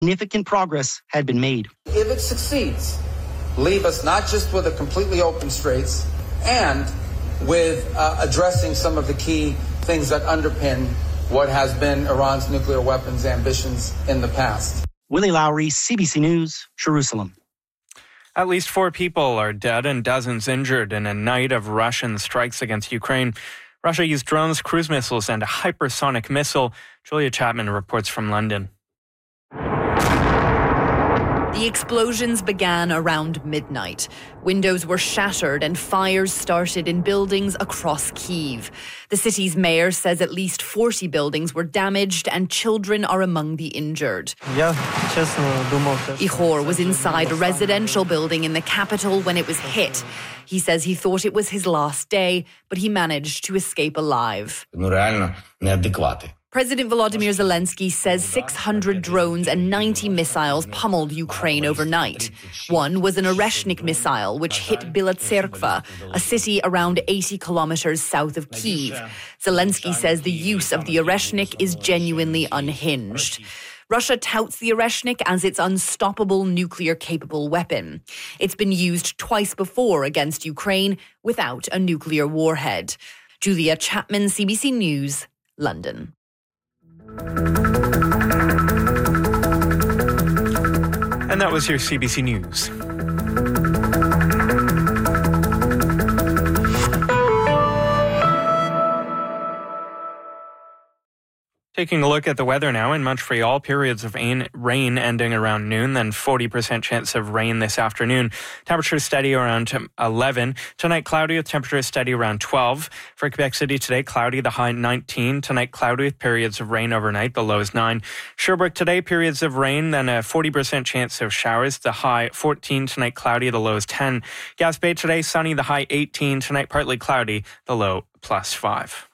significant progress had been made. If it succeeds, leave us not just with a completely open straits and with addressing some of the key things that underpin what has been Iran's nuclear weapons ambitions in the past. Willie Lowry, CBC News, Jerusalem. At least 4 people are dead and dozens injured in a night of Russian strikes against Ukraine. Russia used drones, cruise missiles, and a hypersonic missile. Julia Chapman reports from London. The explosions began around midnight. Windows were shattered and fires started in buildings across Kyiv. The city's mayor says at least 40 buildings were damaged and children are among the injured. Ihor was inside a residential building in the capital when it was hit. He says he thought it was his last day, but he managed to escape alive. President Volodymyr Zelensky says 600 drones and 90 missiles pummeled Ukraine overnight. One was an Oreshnik missile, which hit Bila Tserkva, a city around 80 kilometers south of Kyiv. Zelensky says the use of the Oreshnik is genuinely unhinged. Russia touts the Oreshnik as its unstoppable nuclear-capable weapon. It's been used twice before against Ukraine without a nuclear warhead. Julia Chapman, CBC News, London. And that was your CBC News. Taking a look at the weather now in Montreal, periods of rain ending around noon, then 40% chance of rain this afternoon. Temperature steady around 11. Tonight, cloudy with temperature steady around 12. For Quebec City today, cloudy, the high 19. Tonight, cloudy with periods of rain overnight, the low is 9. Sherbrooke today, periods of rain, then a 40% chance of showers, the high 14. Tonight, cloudy, the low is 10. Gaspé today, sunny, the high 18. Tonight, partly cloudy, the low +5.